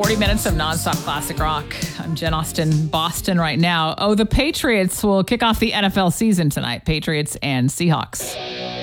40 minutes of nonstop classic rock. I'm Jen Austen, Boston right now. Oh, the Patriots will kick off the NFL season tonight. Patriots and Seahawks.